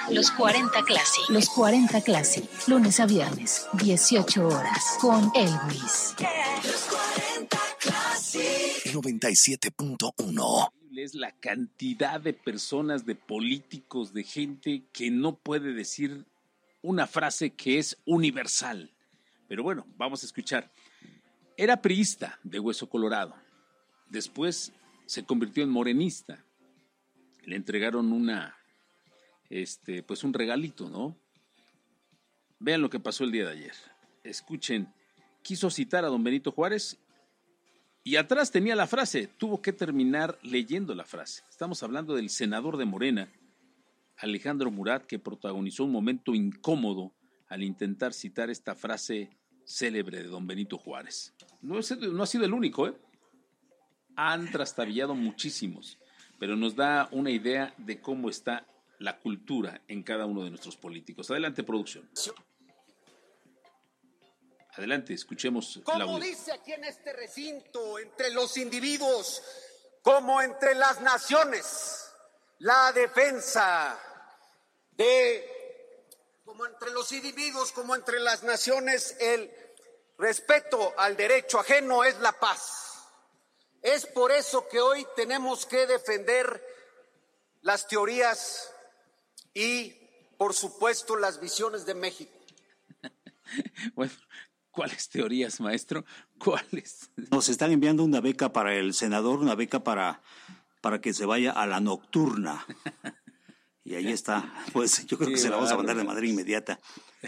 Los 40 Classic. Los 40 Classic. Lunes a viernes, 18 horas. Con Elvis. Los 40 Classic. 97.1. Es la cantidad de personas, de políticos, de gente que no puede decir una frase que es universal. Pero bueno, vamos a escuchar. Era priista de hueso colorado. Después se convirtió en morenista. Le entregaron pues un regalito, ¿no? Vean lo que pasó el día de ayer. Escuchen, quiso citar a don Benito Juárez y atrás tenía la frase, tuvo que terminar leyendo la frase. Estamos hablando del senador de Morena, Alejandro Murat, que protagonizó un momento incómodo al intentar citar esta frase célebre de don Benito Juárez. No ha sido el único, ¿eh? Han trastabillado muchísimos, pero nos da una idea de cómo está la cultura en cada uno de nuestros políticos. Adelante, producción. Adelante, escuchemos el audio. Como dice aquí en este recinto, entre los individuos, como entre las naciones, la defensa como entre los individuos, como entre las naciones, el respeto al derecho ajeno es la paz. Es por eso que hoy tenemos que defender las teorías y, por supuesto, las visiones de México. Bueno, ¿cuáles teorías, maestro? ¿Cuáles? Nos están enviando una beca para el senador, una beca para que se vaya a la nocturna. Y ahí está. Pues yo creo que se la vamos a mandar de manera inmediata.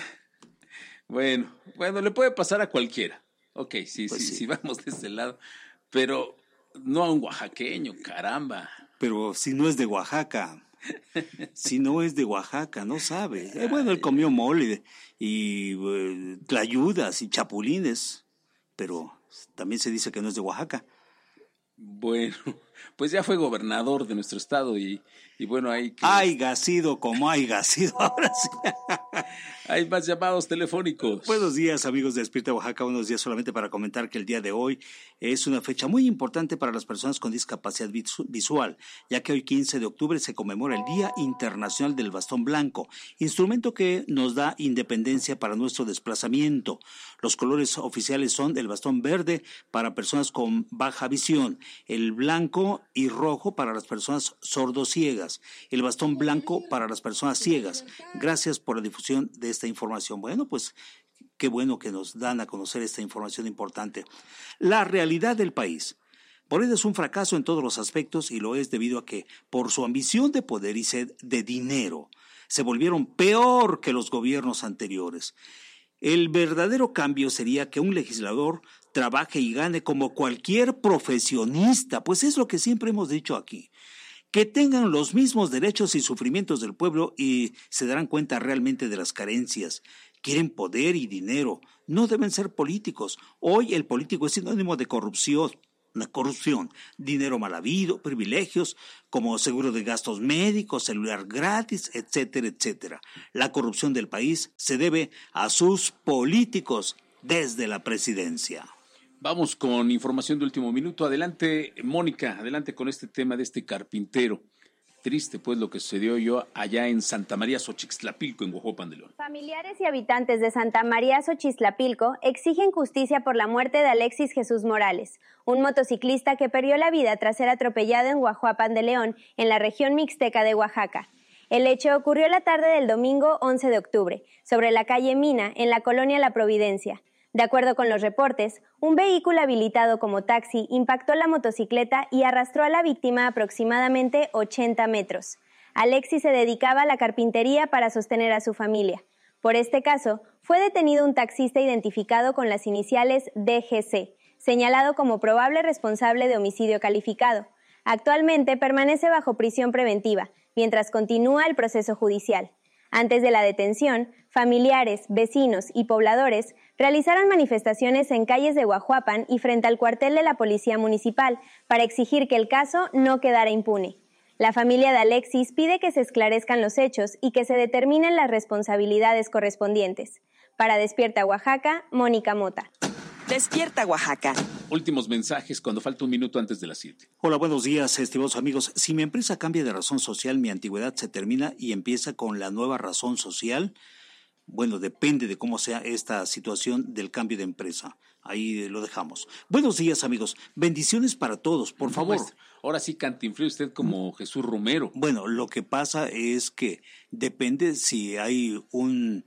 Bueno, le puede pasar a cualquiera. Ok, sí, vamos de ese lado. Pero no a un oaxaqueño, caramba. Pero si no es de Oaxaca. Si no es de Oaxaca, no sabe. Bueno, él comió mole y tlayudas y chapulines, pero también se dice que no es de Oaxaca. Bueno, pues ya fue gobernador de nuestro estado y bueno, hay que... Haiga sido como haiga sido, ahora sí. Hay más llamados telefónicos. Buenos días, amigos de Despierta Oaxaca. Buenos días, solamente para comentar que el día de hoy es una fecha muy importante para las personas con discapacidad visual, ya que hoy 15 de octubre se conmemora el Día Internacional del Bastón Blanco, instrumento que nos da independencia para nuestro desplazamiento. Los colores oficiales son el bastón verde para personas con baja visión, el blanco y rojo para las personas sordociegas, el bastón blanco para las personas ciegas. Gracias por la difusión de esta información. Bueno, pues qué bueno que nos dan a conocer esta información importante. La realidad del país. Morena es un fracaso en todos los aspectos y lo es debido a que, por su ambición de poder y sed de dinero, se volvieron peor que los gobiernos anteriores. El verdadero cambio sería que un legislador trabaje y gane como cualquier profesionista, pues es lo que siempre hemos dicho aquí. Que tengan los mismos derechos y sufrimientos del pueblo y se darán cuenta realmente de las carencias. Quieren poder y dinero, no deben ser políticos. Hoy el político es sinónimo de corrupción, dinero mal habido, privilegios como seguro de gastos médicos, celular gratis, etcétera, etcétera. La corrupción del país se debe a sus políticos desde la presidencia. Vamos con información de último minuto. Adelante, Mónica, adelante con este tema de este carpintero. Triste, pues, lo que sucedió allá en Santa María Xochixtlapilco, en Huajuapan de León. Familiares y habitantes de Santa María Xochixtlapilco exigen justicia por la muerte de Alexis Jesús Morales, un motociclista que perdió la vida tras ser atropellado en Huajuapan de León, en la región mixteca de Oaxaca. El hecho ocurrió la tarde del domingo 11 de octubre, sobre la calle Mina, en la colonia La Providencia. De acuerdo con los reportes, un vehículo habilitado como taxi impactó la motocicleta y arrastró a la víctima aproximadamente 80 metros. Alexis se dedicaba a la carpintería para sostener a su familia. Por este caso, fue detenido un taxista identificado con las iniciales DGC, señalado como probable responsable de homicidio calificado. Actualmente permanece bajo prisión preventiva, mientras continúa el proceso judicial. Antes de la detención, familiares, vecinos y pobladores realizaron manifestaciones en calles de Huajuapan y frente al cuartel de la Policía Municipal para exigir que el caso no quedara impune. La familia de Alexis pide que se esclarezcan los hechos y que se determinen las responsabilidades correspondientes. Para Despierta Oaxaca, Mónica Mota. Despierta Oaxaca. últimos mensajes cuando falta un minuto antes de las 7. Hola, buenos días, estimados amigos. Si mi empresa cambia de razón social, mi antigüedad se termina y empieza con la nueva razón social. Bueno, depende de cómo sea esta situación del cambio de empresa. Ahí lo dejamos. Buenos días, amigos. Bendiciones para todos, por favor. Pues, ahora sí cantinfló usted como Jesús Romero. Bueno, lo que pasa es que depende si hay un,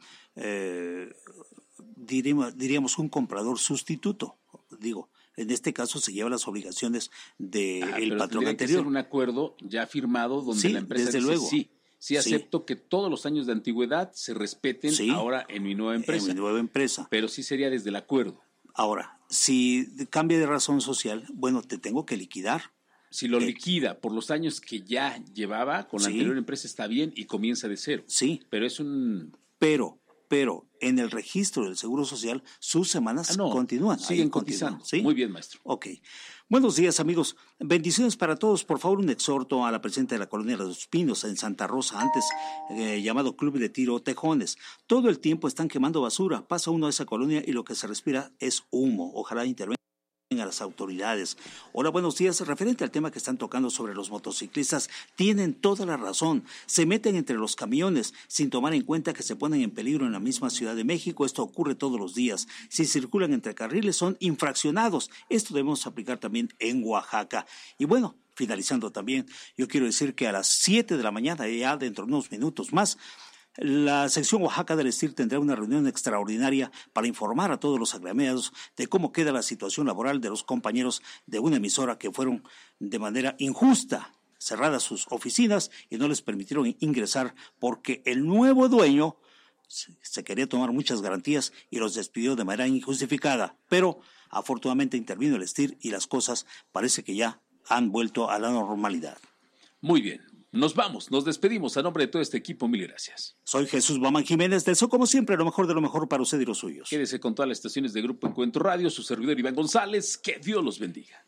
diríamos, un comprador sustituto. Digo, en este caso se lleva las obligaciones del patrón anterior. Que ser un acuerdo ya firmado donde la empresa desde dice luego. Sí, acepto que todos los años de antigüedad se respeten ahora en mi nueva empresa. En mi nueva empresa. Pero sí sería desde el acuerdo. Ahora, si cambia de razón social, bueno, te tengo que liquidar. Si lo liquida por los años que ya llevaba con la anterior empresa está bien y comienza de cero. Sí. Pero es un... Pero en el registro del Seguro Social, sus semanas continúan. Siguen cotizando. ¿Sí? Muy bien, maestro. Ok. Buenos días, amigos. Bendiciones para todos. Por favor, un exhorto a la presidenta de la Colonia de los Pinos, en Santa Rosa, antes llamado Club de Tiro Tejones. Todo el tiempo están quemando basura. Pasa uno a esa colonia y lo que se respira es humo. Ojalá intervengan a las autoridades. Hola, buenos días. Referente al tema que están tocando sobre los motociclistas, tienen toda la razón. Se meten entre los camiones sin tomar en cuenta que se ponen en peligro en la misma Ciudad de México. Esto ocurre todos los días. Si circulan entre carriles son infraccionados. Esto debemos aplicar también en Oaxaca. Y bueno, finalizando también, yo quiero decir que a las 7 de la mañana, ya dentro de unos minutos más, la sección Oaxaca del STIR tendrá una reunión extraordinaria para informar a todos los agremiados de cómo queda la situación laboral de los compañeros de una emisora que fueron de manera injusta cerradas sus oficinas y no les permitieron ingresar porque el nuevo dueño se quería tomar muchas garantías y los despidió de manera injustificada. Pero afortunadamente intervino el STIR y las cosas parece que ya han vuelto a la normalidad. Muy bien. Nos vamos, nos despedimos. A nombre de todo este equipo, mil gracias. Soy Jesús Bamán Jiménez, deseo como siempre lo mejor de lo mejor para usted y los suyos. Quédese con todas las estaciones de Grupo Encuentro Radio, su servidor Iván González, que Dios los bendiga.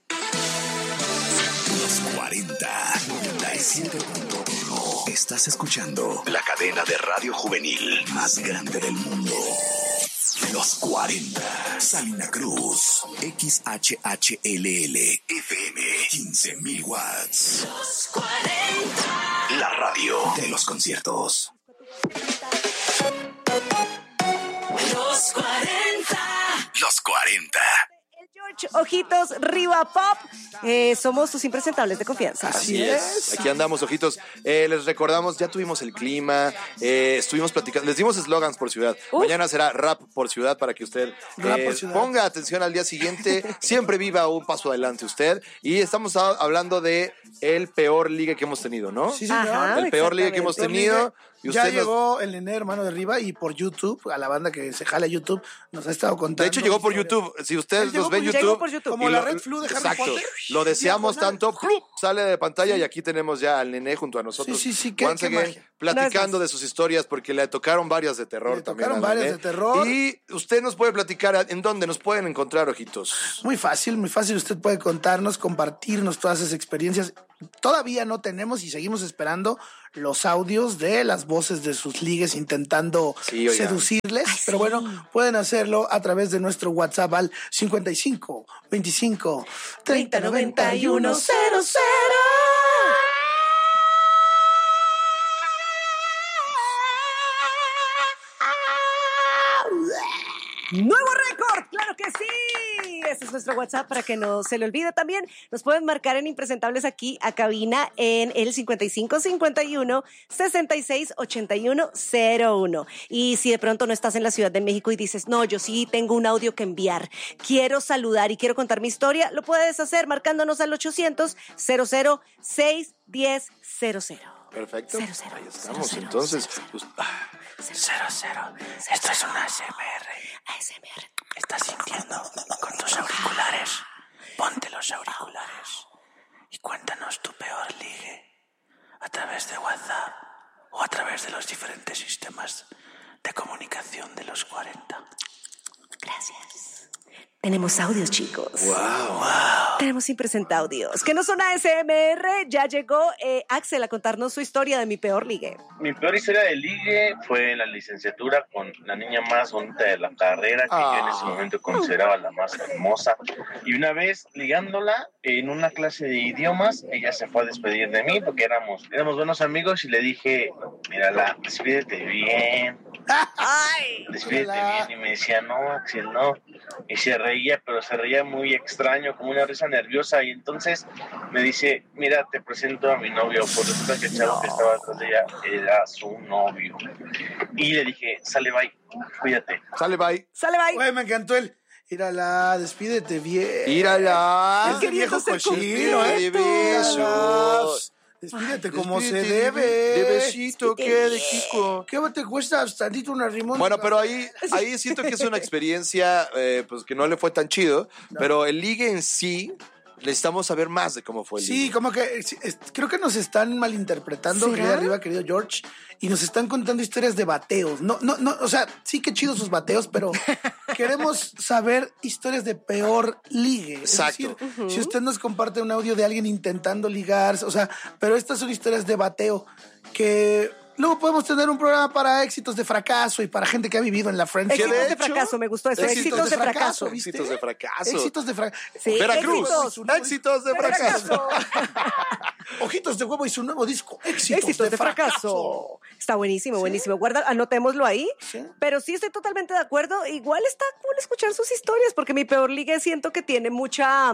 Los 40, 97.1. Estás escuchando la cadena de radio juvenil más grande del mundo. Los 40, Salina Cruz, XHHLL, FM, 15,000 watts. Los 40, la radio de los conciertos. Los 40. Los 40. Ojitos Riva Pop, somos tus impresentables de confianza. Así es, aquí andamos, ojitos. Les recordamos, ya tuvimos el clima, estuvimos platicando, les dimos eslogans por ciudad. Mañana será rap por ciudad para que usted ponga atención al día siguiente, siempre viva un paso adelante usted. Y estamos hablando de el peor ligue que hemos tenido, ¿no? Sí, señor. El peor ligue que hemos tenido. Y ya llegó el Nené, hermano de Riva, y por YouTube, a la banda que se jala YouTube, nos ha estado contando. De hecho, llegó por YouTube. Si ustedes nos ven YouTube, como la Red Flu de Harry Potter. Lo deseamos tanto. Sale de pantalla y aquí tenemos ya al Nené junto a nosotros. Sí, qué magia. Platicando de sus historias, porque le tocaron varias de terror. Le tocaron varias de terror. Y usted nos puede platicar en dónde nos pueden encontrar, ojitos. Muy fácil. Usted puede contarnos, compartirnos todas esas experiencias. Todavía no tenemos y seguimos esperando los audios de las voces de sus ligues intentando seducirles. Pero bueno, pueden hacerlo a través de nuestro WhatsApp al 55 25 30 91 00. ¡Nuevo récord! ¡Claro que sí! Ese es nuestro WhatsApp para que no se le olvide. También nos pueden marcar en Impresentables aquí a cabina en el 5551-668101. Y si de pronto no estás en la Ciudad de México y dices, no, yo sí tengo un audio que enviar, quiero saludar y quiero contar mi historia, lo puedes hacer marcándonos al 800-00-610-00. Perfecto. 00, ahí estamos. 00, entonces, 00. 00. Esto es un ASMR. Estás sintiendo con tus auriculares. Ponte los auriculares y cuéntanos tu peor ligue a través de WhatsApp o a través de los diferentes sistemas de comunicación de los 40. Gracias. Tenemos audios, chicos. Wow. Tenemos impresentaudios. Que no son ASMR. Ya llegó Axel a contarnos su historia de mi peor ligue. Mi peor historia de ligue fue en la licenciatura con la niña más bonita de la carrera, que yo en ese momento consideraba la más hermosa. Y una vez ligándola en una clase de idiomas, ella se fue a despedir de mí porque éramos buenos amigos y le dije, mírala, despídete bien. Despídete bien. Y me decía, no, Axel, no. Y se reía, pero se reía muy extraño, como una risa nerviosa. Y entonces me dice, mira, te presento a mi novio. Por resulta que el chavo que estaba detrás de ella era su novio. Y le dije, sale, bye, cuídate. Sale, bye. Sale, bye. Güey, me encantó el... Írala, despídete bien. Írala. Ese viejo cochino, de besos. Despídete como se debe. De besito, ¿qué? De Kiko. ¿Qué te cuesta tantito una rimón? Bueno, pero ahí siento que es una experiencia pues que no le fue tan chido, pero el ligue en sí, necesitamos saber más de cómo fue el ligue. Sí, como que creo que nos están malinterpretando, ¿será? querido arriba, querido George, y nos están contando historias de bateos. No, o sea, sí que chidos sus bateos, pero queremos saber historias de peor ligue. Exacto. Es decir, si usted nos comparte un audio de alguien intentando ligarse, o sea, pero estas son historias de bateo que... Luego podemos tener un programa para éxitos de fracaso y para gente que ha vivido en la friendship. Éxitos de fracaso, me gustó eso. Éxitos de fracaso. ¿viste? Éxitos de fracaso. Éxitos de fracaso. Sí, Veracruz. Éxitos de fracaso. Ojitos de Huevo y su nuevo disco. Éxitos de fracaso. Está buenísimo, buenísimo. Guarda, anotémoslo ahí. Sí. Pero sí estoy totalmente de acuerdo. Igual está cool escuchar sus historias, porque mi peor ligue siento que tiene mucha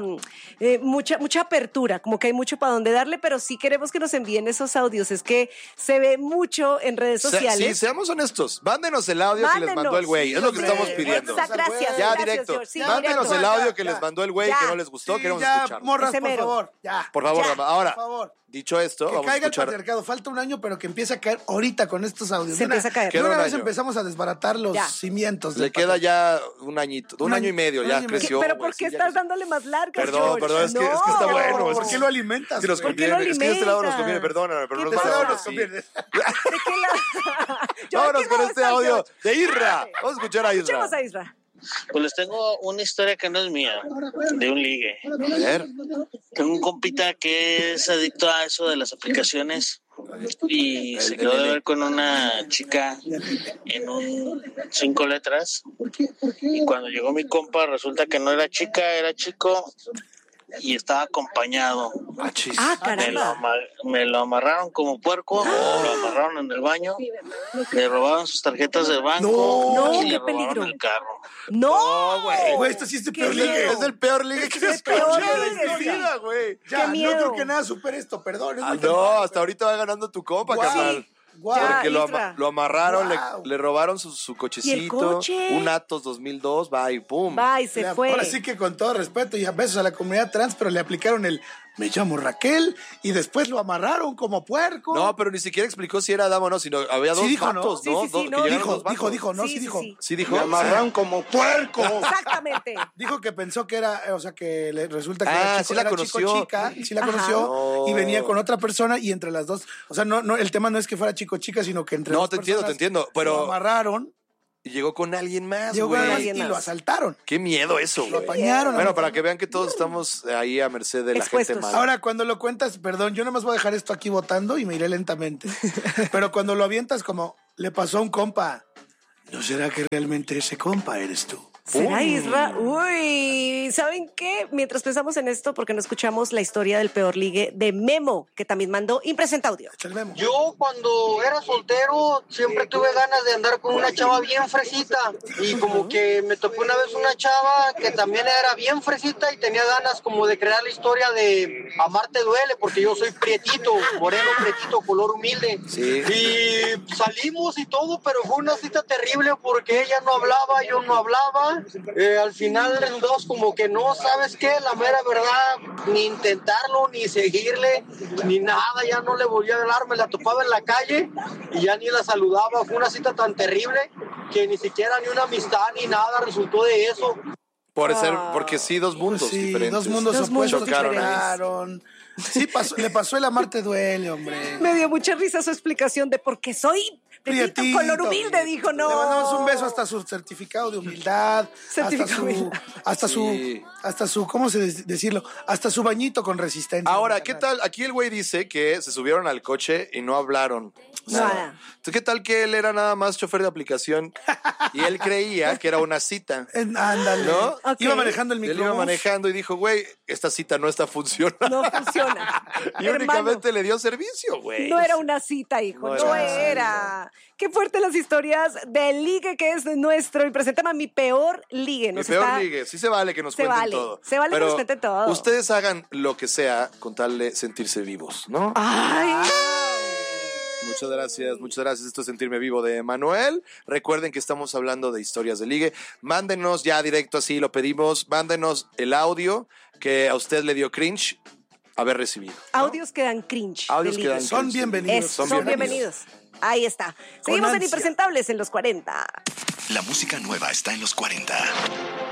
apertura, como que hay mucho para donde darle, pero sí queremos que nos envíen esos audios. Es que se ve mucho en redes sociales. Sí, seamos honestos. Mándenos el audio que les mandó el güey. Es lo que estamos pidiendo. Gracias. Ya, gracias, directo. George. Sí, Mándenos directo. el audio que Ya. les mandó el güey Ya. que no les gustó. Sí, Queremos ya, escucharlo. morras, Ese por mero. favor. Ya. Por favor, Ya. Rama. Ahora, Por favor. dicho esto, Que vamos a caiga el escuchar. patriarcado. Falta un año, pero que empiece a caer ahorita con estos audios. Se empieza a caer. De Queda una un vez año. empezamos a desbaratar los Ya. cimientos. Le del queda patriarcado. ya un añito, un año y medio, Un ya año y medio. creció. Pero güey, ¿por qué sí, ya estás creció. dándole más largas, Perdón, George? perdón, es que está No. bueno. ¿Por qué lo alimentas? Sí nos güey? ¿Por qué lo conviene. Es que de este lado nos alimenta? conviene, perdóname, pero ¿Qué no De nos este pasa? lado vamos nos así. conviene. ¿De qué lado? Yo, Vámonos ¿qué con modo este estás, audio George? de Isra. Dale. Vamos a escuchar a Isra. Escuchemos a Isra. Pues les tengo una historia que no es mía, de un ligue. A ver. Tengo un compita que es adicto a eso de las aplicaciones y se quedó de ver con una chica en un 5 letras y cuando llegó mi compa resulta que no era chica, era chico y estaba acompañado. Caramba. Me lo amarraron como puerco, lo amarraron en el baño, le robaron sus tarjetas de banco No, y qué le robaron peligro. el carro. No, Güey, esto sí es de Qué peor miedo. ligue. Es el peor ligue que el se peor escucha ligue, en mi sí. vida, güey. Ya, no miedo. creo que nada supere esto, perdón. Es muy No, temprano, hasta ahorita va ganando tu compa, Guau. carnal. Guau. Porque Isra. lo amarraron, Guau. le robaron su cochecito, coche? un Atos 2002, va y pum. Bye, se fue. Ahora sí que con todo respeto y a besos a la comunidad trans, pero le aplicaron el me llamo Raquel y después lo amarraron como puerco. No, pero ni siquiera explicó si era dama o no, sino había dos dijo, ¿no? vatos, Sí, ¿no? sí, sí, Dos- no, que llegaron dos vatos. dijo, ¿no? Sí, dijo. ¿Sí dijo? Me amarraron como puerco. Exactamente. Dijo que pensó que era, o sea, que resulta que Ah, era chico, sí la era conoció. chico chica, sí la Ajá. conoció No. y venía con otra persona y entre las dos, o sea, no, el tema no es que fuera chico chica, sino que entre No, dos te entiendo, personas pero- lo amarraron, Y llegó con alguien más, llegó con güey. alguien y lo asaltaron, Qué miedo eso, lo güey. apañaron. Bueno, para que vean que todos estamos ahí a merced de la Expuestos. gente mala. Ahora, cuando lo cuentas, perdón, yo nomás voy a dejar esto aquí votando y me iré lentamente. Pero cuando lo avientas como le pasó a un compa, ¿no será que realmente ese compa eres tú? ¿Será Isra? Uy, ¿saben qué? Mientras pensamos en esto, porque no escuchamos la historia del peor ligue de Memo, que también mandó impresenta audio. Echa el memo. Yo cuando era soltero siempre tuve ganas de andar con una chava bien fresita y como que me tocó una vez una chava que también era bien fresita y tenía ganas como de crear la historia de Amarte duele porque yo soy prietito, moreno prietito, color humilde. Sí. Y salimos y todo, pero fue una cita terrible porque ella no hablaba, yo no hablaba. Al final resultamos como que no, ¿sabes qué? La mera verdad, ni intentarlo, ni seguirle, ni nada, ya no le volví a hablar, me la topaba en la calle y ya ni la saludaba. Fue una cita tan terrible que ni siquiera ni una amistad ni nada resultó de eso. Porque sí, dos mundos Sí, diferentes. dos mundos Dos mundos opuestos chocaron ahí. chocaron. Sí, le pasó el amar te duele, hombre. Me dio mucha risa su explicación de por qué soy prietito, color humilde, dijo, no. Le mandamos un beso hasta su certificado de humildad, hasta su, ¿cómo se decirlo? Hasta su bañito con resistencia. Ahora, ¿qué tal? Aquí el güey dice que se subieron al coche y no hablaron. Nada. Entonces, ¿qué tal que él era nada más chofer de aplicación y él creía que era una cita? Ándale. ¿No? Okay. Iba manejando el microbús. Él iba manejando y dijo, güey, esta cita no está funcionando. No funciona. Y únicamente le dio servicio, güey. No era una cita, hijo. No era. Qué fuerte las historias del ligue que es nuestro. Y preséntame a mi peor ligue. Mi peor ligue. Sí se vale que nos cuenten todo. Se vale que nos cuenten todo. Ustedes hagan lo que sea con tal de sentirse vivos, ¿no? ¡Ay! Muchas gracias. Esto es Sentirme Vivo de Manuel. Recuerden que estamos hablando de historias de ligue. Mándenos ya directo, así lo pedimos. Mándenos el audio que a usted le dio cringe haber recibido, ¿no? Audios que dan cringe. Son bienvenidos. Son bienvenidos. Ahí está. Seguimos en Impresentables en los 40. La música nueva está en los 40.